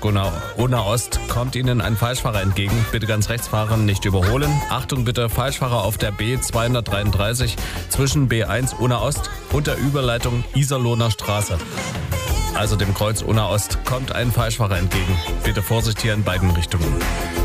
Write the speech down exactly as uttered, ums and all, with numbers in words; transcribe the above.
Unna, Unna Ost kommt Ihnen ein Falschfahrer entgegen. Bitte ganz rechts fahren, nicht überholen. Achtung bitte, Falschfahrer auf der B zweihundertdreiunddreißig zwischen B eins Unna Ost und der Überleitung Iserlohner Straße. Also dem Kreuz Unna Ost kommt ein Falschfahrer entgegen. Bitte Vorsicht hier in beiden Richtungen.